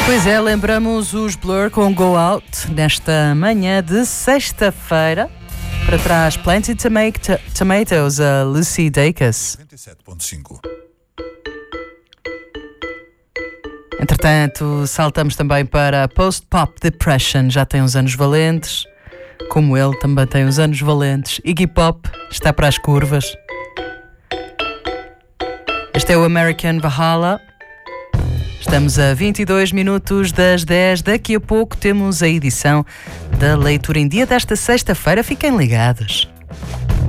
Pois é, lembramos os Blur com Go Out nesta manhã de sexta-feira. Para trás, Plenty Tomatoes, a Lucy Dacus. 97.5. Entretanto, saltamos também para Post-Pop Depression, já tem uns anos valentes. Como ele também tem uns anos valentes. Iggy Pop está para as curvas. Este é o American Valhalla. Estamos a 22 minutos das 10. Daqui a pouco temos a edição da Leitura em Dia desta sexta-feira. Fiquem ligados.